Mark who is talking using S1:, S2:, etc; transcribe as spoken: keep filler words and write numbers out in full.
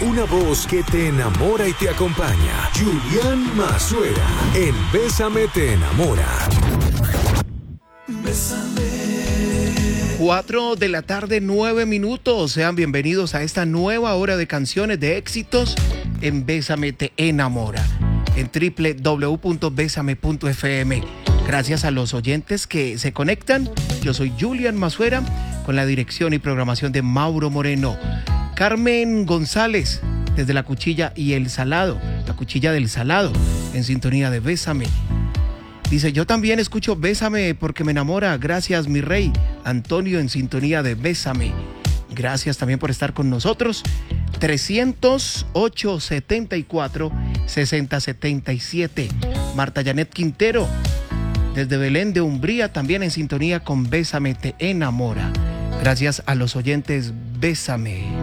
S1: una voz que te enamora y te acompaña. Julián Mazuera, en Bésame te enamora.
S2: Cuatro de la tarde, nueve minutos. Sean bienvenidos a esta nueva hora de canciones de éxitos en Bésame te enamora, en doble u doble u doble u punto bésame punto efe eme. Gracias a los oyentes que se conectan. Yo soy Julián Mazuera, con la dirección y programación de Mauro Moreno. Carmen González, desde La Cuchilla y El Salado, La Cuchilla del Salado, en sintonía de Bésame. Dice, yo también escucho Bésame porque me enamora. Gracias, mi rey. Antonio, en sintonía de Bésame. Gracias también por estar con nosotros. trescientos ocho, setenta y cuatro, sesenta, setenta y siete. Marta Janet Quintero, desde Belén de Umbría, también en sintonía con Bésame te enamora. Gracias a los oyentes Bésame.